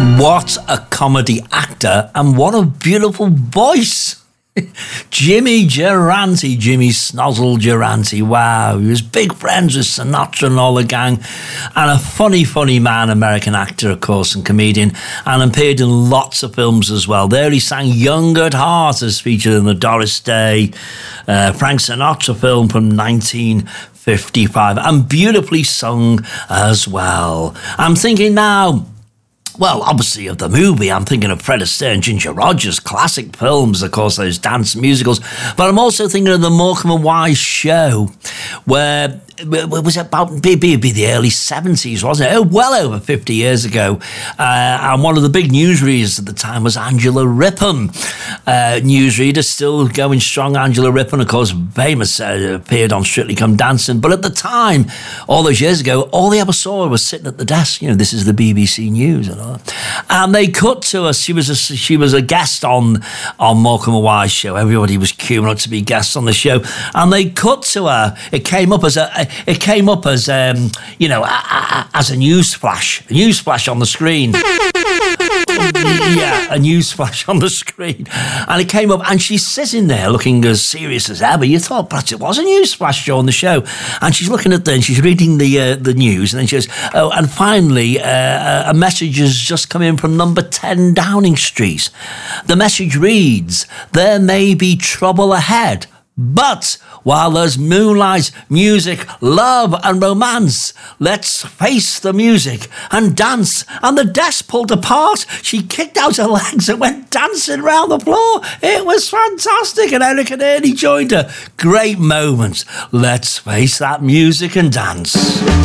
What a comedy actor and what a beautiful voice. Jimmy Durante, Jimmy Snozzle Durante. Wow, he was big friends with Sinatra and all the gang, and a funny man, American actor, of course, and comedian, and appeared in lots of films as well. There he sang Young at Heart, as featured in the Doris Day Frank Sinatra film from 1955, and beautifully sung as well. I'm thinking now, well, obviously of the movie, I'm thinking of Fred Astaire and Ginger Rogers, classic films, of course, those dance musicals. But I'm also thinking of the Morecambe and Wise show, where it was about maybe the early 70s, wasn't it? Oh, well over 50 years ago. And one of the big newsreaders at the time was Angela Rippon. Newsreader, still going strong, Angela Rippon, of course, famous, appeared on Strictly Come Dancing. But at the time, all those years ago, all they ever saw was sitting at the desk. You know, this is the BBC News and all that. And they cut to us. She was a guest on Morecambe and Wise show. Everybody was queuing up to be guests on the show. And they cut to her. It came up as you know, as a news flash on the screen. Yeah, a news flash on the screen. And it came up, and she's sitting there looking as serious as ever. You thought perhaps it was a news flash show on the show. And she's looking at and she's reading the news, and then she goes, oh, and finally, a message has just come in from number 10 Downing Street. The message reads, "There may be trouble ahead, but while there's moonlight, music, love and romance, let's face the music and dance." And the desk pulled apart. She kicked out her legs and went dancing around the floor. It was fantastic, and Eric and Ernie joined her. Great moment. Let's face that music and dance.